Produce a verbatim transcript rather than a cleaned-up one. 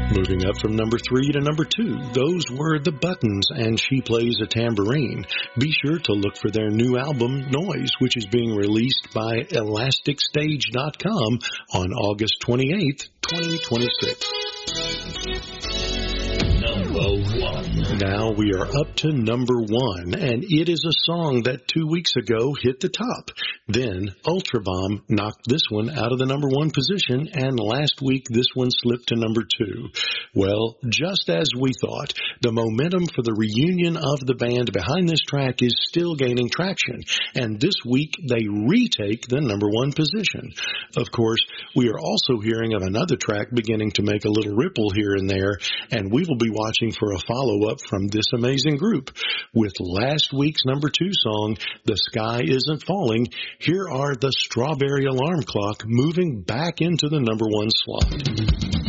Moving up from number three to number two, those were The Buttons and She Plays a Tambourine. Be sure to look for their new album, Noise, which is being released by elastic stage dot com on August twenty-eighth, twenty twenty-six. Number one. Now we are up to number one, and it is a song that two weeks ago hit the top. Then Ultrabomb knocked this one out of the number one position, and last week this one slipped to number two. Well, just as we thought, the momentum for the reunion of the band behind this track is still gaining traction, and this week they retake the number one position. Of course, we are also hearing of another track beginning to make a little ripple here and there, and we will be watching for a follow-up from this amazing group. With last week's number two song, The Sky Isn't Falling, here are the Strawberry Alarm Clock moving back into the number one slot.